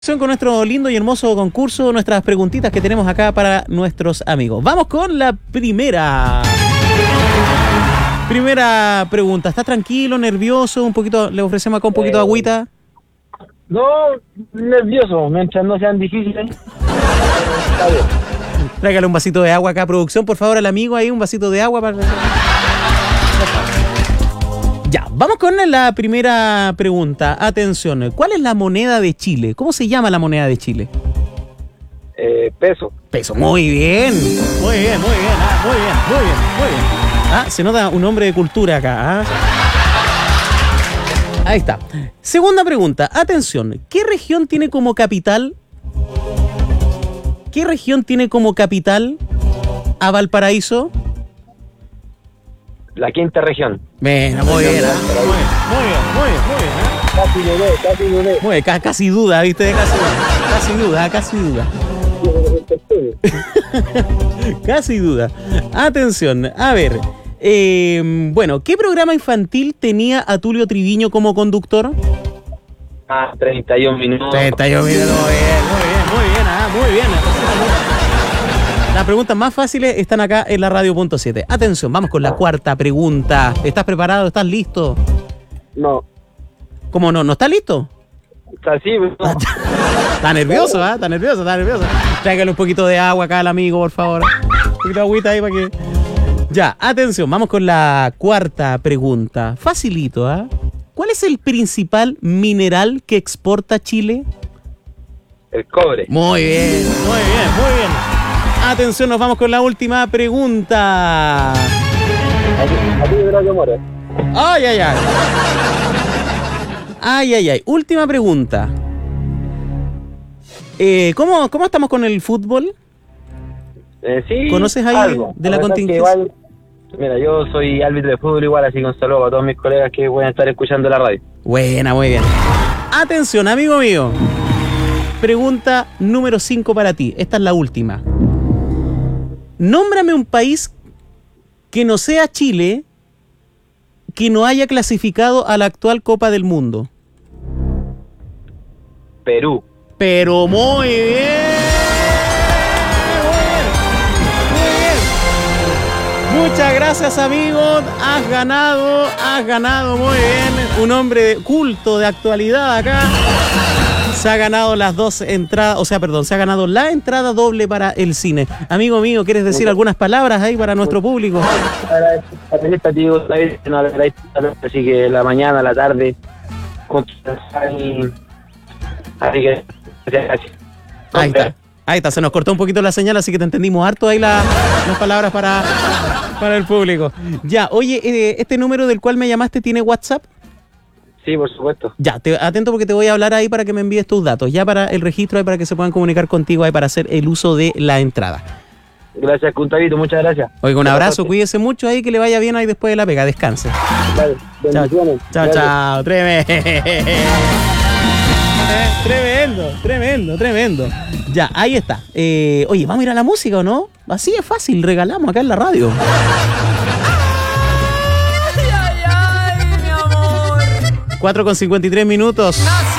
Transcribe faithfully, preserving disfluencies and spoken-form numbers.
Con nuestro lindo y hermoso concurso, nuestras preguntitas que tenemos acá para nuestros amigos. Vamos con la primera. Primera pregunta. ¿Está tranquilo, nervioso? Un poquito, le ofrecemos acá un poquito de agüita. No, nervioso, mientras no sean difíciles. Está bien. Tráigale un vasito de agua acá, producción, por favor, al amigo ahí, un vasito de agua para... Ya, vamos con la primera pregunta. Atención, ¿cuál es la moneda de Chile? ¿Cómo se llama la moneda de Chile? Eh, peso. Peso, muy bien. Muy bien, muy bien, ah, muy bien, muy bien, muy bien. Ah, se nota un hombre de cultura acá. ¿Ah? Ahí está. Segunda pregunta, atención. ¿Qué región tiene como capital? ¿Qué región tiene como capital a Valparaíso? La quinta región. Bueno, muy bien, ¿eh? muy bien, muy bien, muy bien, muy bien, ¿eh? Casi dudé, casi dudé. Muy bien, ca- casi duda, ¿viste? Casi, casi duda, casi duda. Casi duda. Atención, a ver. Eh, bueno, ¿qué programa infantil tenía a Tulio Triviño como conductor? Ah, treinta y un minutos. treinta y un minutos, muy bien, muy bien, muy bien, ah, muy bien. Las preguntas más fáciles están acá en la radio punto siete. Atención, vamos con la cuarta pregunta. ¿Estás preparado? ¿Estás listo? No. ¿Cómo no? ¿No estás listo? Casi, no. Está nervioso, ¿ah? ¿eh? Está nervioso, está nervioso. Tráigale un poquito de agua acá al amigo, por favor. Un poquito de agüita ahí para que... Ya, atención, vamos con la cuarta pregunta. Facilito, ¿ah? ¿eh? ¿Cuál es el principal mineral que exporta Chile? El cobre. Muy bien, muy bien, muy bien. Atención, nos vamos con la última pregunta. Aquí, aquí yo creo que muere. Ay, ay, ay. Ay, ay, ay. Última pregunta. Eh, ¿cómo, ¿Cómo estamos con el fútbol? Eh, sí. ¿Conoces ahí algo. de la verdad que contingencia? igual, mira, yo soy árbitro de fútbol igual, así que un saludo a todos mis colegas que pueden estar escuchando la radio. Buena, muy bien. Atención, amigo mío. Pregunta número cinco para ti. Esta es la última. Nómbrame un país que no sea Chile que no haya clasificado a la actual Copa del Mundo. Perú. Pero muy bien. Muy bien. Muy bien. Muchas gracias, amigos. Has ganado, has ganado muy bien. Un hombre de culto de actualidad acá. Se ha ganado las dos entradas, o sea, perdón, se ha ganado la entrada doble para el cine. Amigo mío, ¿quieres decir algunas palabras ahí para nuestro público? Así que la mañana, la tarde, así que ahí está, ahí está, se nos cortó un poquito la señal, así que te entendimos harto ahí la, las palabras para, para el público. Ya, oye, eh, ¿este número del cual me llamaste tiene WhatsApp? Sí, por supuesto. Ya, te, atento porque te voy a hablar ahí para que me envíes tus datos, ya para el registro, ahí para que se puedan comunicar contigo ahí para hacer el uso de la entrada. Gracias, Cuntavito, muchas gracias. Oiga, un abrazo, cuídese mucho ahí, que le vaya bien ahí después de la pega, descanse. Vale, bendiciones. Chao, chao, chao, tremendo. Tremendo, tremendo, tremendo. Ya, ahí está. Eh, oye, ¿vamos a ir a la música o no? Así es fácil, regalamos acá en la radio. cuatro con cincuenta y tres minutos.